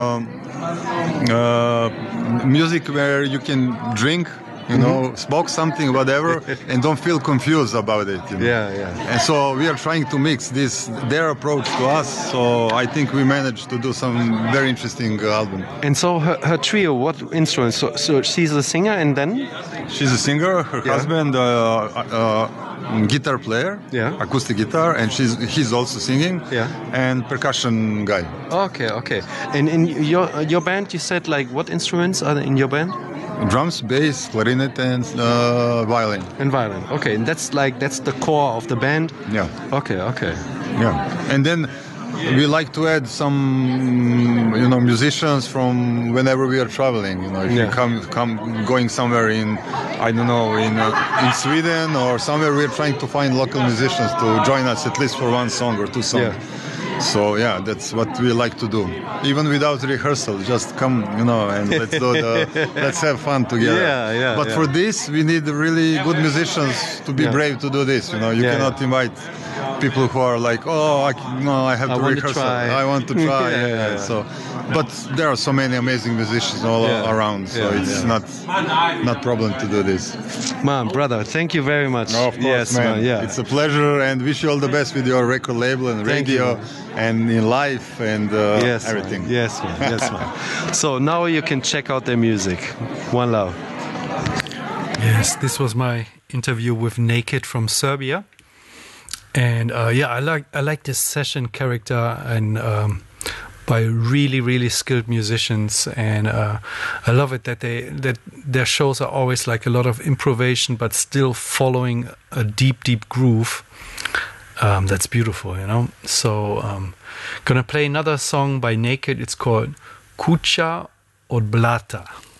music where you can drink, smoke something, whatever, and don't feel confused about it. Yeah. And so we are trying to mix their approach to us. So I think we managed to do some very interesting album. And so her trio, what instruments? So she's a singer, and then she's a singer. Her husband, guitar player, acoustic guitar, and he's also singing, and percussion guy. Okay. And in your band, you said like what instruments are in your band? Drums, bass, clarinet, and violin. And violin. Okay, and that's the core of the band. Yeah. Okay. Yeah, and then we like to add some, musicians from whenever we are traveling. If you come going somewhere in Sweden or somewhere, we're trying to find local musicians to join us at least for one song or two songs. Yeah. So that's what we like to do, even without rehearsal. Just come, and let's have fun together. But for this, we need really good musicians to be brave to do this. You cannot invite people who are like, I have to rehearse. I want to try. So, but there are so many amazing musicians all around, so it's not problem to do this. Man, brother, thank you very much. No, of course, man. It's a pleasure, and wish you all the best with your record label and radio and in life and everything. Man. Yes, man. So now you can check out their music. One love. Yes, this was my interview with Naked from Serbia. And I like this session character and by really skilled musicians, and I love it that their shows are always like a lot of improvisation but still following a deep groove. That's beautiful, So gonna play another song by Naked. It's called Kucha od Blata.